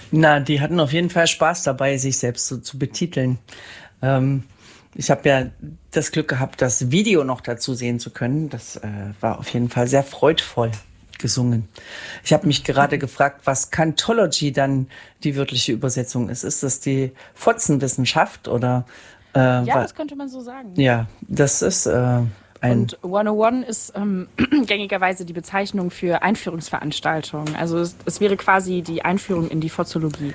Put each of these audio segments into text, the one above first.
Na, die hatten auf jeden Fall Spaß dabei, sich selbst so zu betiteln. Ähm, Ich habe ja das Glück gehabt, das Video noch dazu sehen zu können. Das war auf jeden Fall sehr freudvoll gesungen. Ich habe mich gerade gefragt, was Cantology dann die wörtliche Übersetzung ist. Ist das die Fotzenwissenschaft oder Ja, das könnte man so sagen. ja, das ist ein. Und 101 ist gängigerweise die Bezeichnung für Einführungsveranstaltungen. Also es wäre quasi die Einführung in die Forzologie.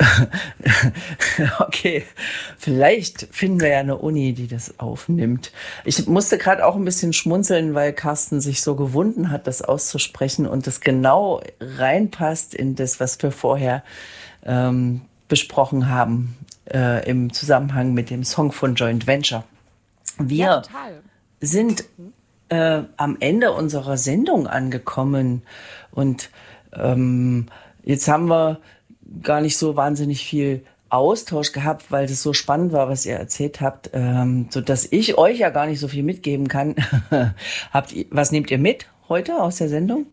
Okay, vielleicht finden wir ja eine Uni, die das aufnimmt. Ich musste gerade auch ein bisschen schmunzeln, weil Carsten sich so gewunden hat, das auszusprechen und das genau reinpasst in das, was wir vorher besprochen haben im Zusammenhang mit dem Song von Joint Venture. Ja, Wir total. sind am Ende unserer Sendung angekommen und jetzt haben wir gar nicht so wahnsinnig viel Austausch gehabt, weil das so spannend war, was ihr erzählt habt, so dass ich euch ja gar nicht so viel mitgeben kann. Was nehmt ihr mit heute aus der Sendung?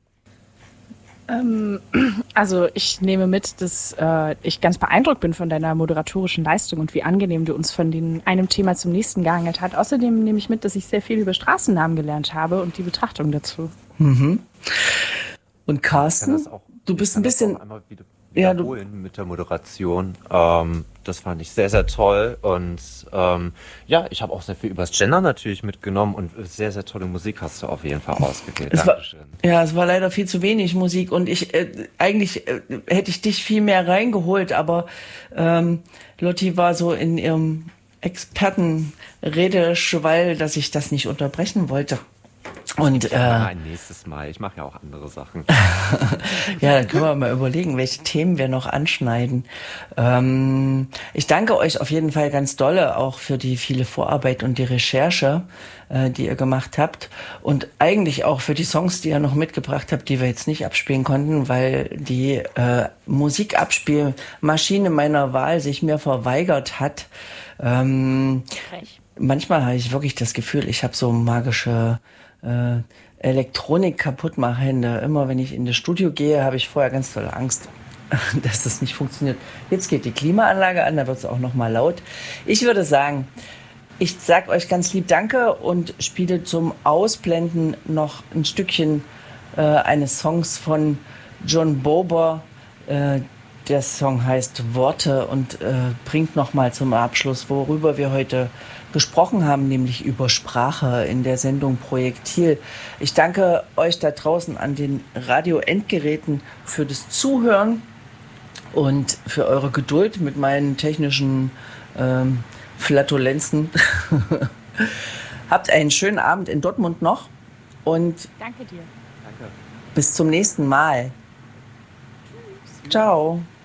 Also ich nehme mit, dass ich ganz beeindruckt bin von deiner moderatorischen Leistung und wie angenehm du uns von einem Thema zum nächsten gehangelt hast. Außerdem nehme ich mit, dass ich sehr viel über Straßennamen gelernt habe und die Betrachtung dazu. Und Ich kann Carsten, das auch, du ich bist ein kann das auch bisschen, einmal ja, du, wiederholen mit der Moderation. Das fand ich sehr, sehr toll. Und ja, ich habe auch sehr viel übers Gender natürlich mitgenommen und sehr, sehr tolle Musik hast du auf jeden Fall ausgewählt. Es war, Dankeschön. ja, es war leider viel zu wenig Musik und eigentlich hätte ich dich viel mehr reingeholt, aber Lotti war so in ihrem Expertenredeschwall, dass ich das nicht unterbrechen wollte. Und Ich mache ein nächstes Mal. Ich mache ja auch andere Sachen. ja, dann können wir mal überlegen, welche Themen wir noch anschneiden. Ich danke euch auf jeden Fall ganz dolle auch für die viele Vorarbeit und die Recherche, die ihr gemacht habt. Und eigentlich auch für die Songs, die ihr noch mitgebracht habt, die wir jetzt nicht abspielen konnten, weil die Musikabspielmaschine meiner Wahl sich mir verweigert hat. Frech. Manchmal habe ich wirklich das Gefühl, ich habe so magische Elektronik kaputtmachende. Immer wenn ich in das Studio gehe, habe ich vorher ganz tolle Angst, dass das nicht funktioniert. Jetzt geht die Klimaanlage an, da wird es auch noch mal laut. Ich würde sagen, ich sage euch ganz lieb Danke und spiele zum Ausblenden noch ein Stückchen eines Songs von John Bober. Der Song heißt Worte und bringt noch mal zum Abschluss, worüber wir heute gesprochen haben, nämlich über Sprache in der Sendung Projektil. Ich danke euch da draußen an den Radio-Endgeräten für das Zuhören und für eure Geduld mit meinen technischen Flatulenzen. Habt einen schönen Abend in Dortmund noch und Danke dir. Danke. bis zum nächsten Mal. Ciao.